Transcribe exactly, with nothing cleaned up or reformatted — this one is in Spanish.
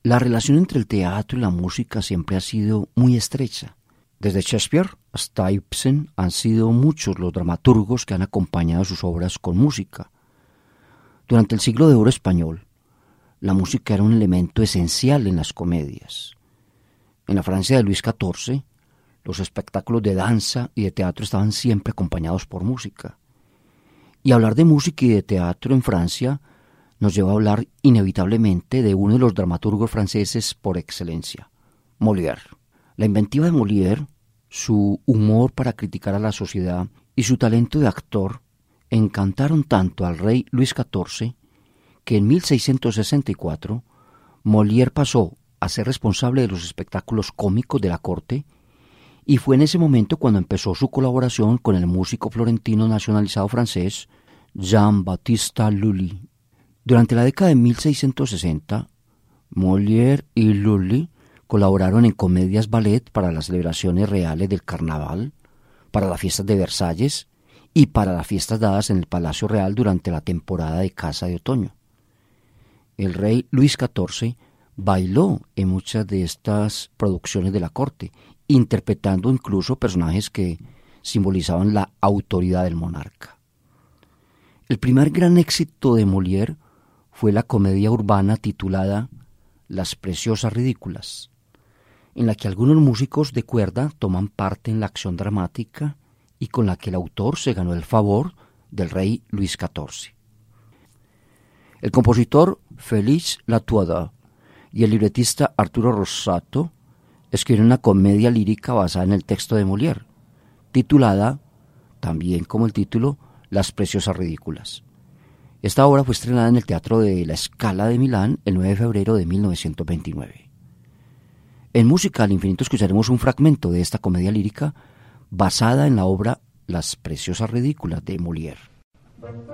La relación entre el teatro y la música siempre ha sido muy estrecha. Desde Shakespeare hasta Ibsen han sido muchos los dramaturgos que han acompañado sus obras con música. Durante el siglo de oro español, la música era un elemento esencial en las comedias. En la Francia de Luis catorce, los espectáculos de danza y de teatro estaban siempre acompañados por música. Y hablar de música y de teatro en Francia nos lleva a hablar inevitablemente de uno de los dramaturgos franceses por excelencia, Molière. La inventiva de Molière, su humor para criticar a la sociedad y su talento de actor encantaron tanto al rey Luis catorce que en mil seiscientos sesenta y cuatro Molière pasó a ser responsable de los espectáculos cómicos de la corte y fue en ese momento cuando empezó su colaboración con el músico florentino nacionalizado francés Jean-Baptiste Lully. Durante la década de mil seiscientos sesenta, Molière y Lully colaboraron en comedias ballet para las celebraciones reales del carnaval, para las fiestas de Versalles y para las fiestas dadas en el Palacio Real durante la temporada de caza de otoño. El rey Luis catorce bailó en muchas de estas producciones de la corte, interpretando incluso personajes que simbolizaban la autoridad del monarca. El primer gran éxito de Molière fue la comedia urbana titulada Las Preciosas Ridículas, en la que algunos músicos de cuerda toman parte en la acción dramática y con la que el autor se ganó el favor del rey Luis catorce. El compositor Félix Latuada y el libretista Arturo Rosato escribieron una comedia lírica basada en el texto de Molière, titulada, también como el título, Las Preciosas Ridículas. Esta obra fue estrenada en el Teatro de la Scala de Milán el nueve de febrero de mil novecientos veintinueve. En Música al Infinito escucharemos un fragmento de esta comedia lírica basada en la obra Las Preciosas Ridículas de Molière.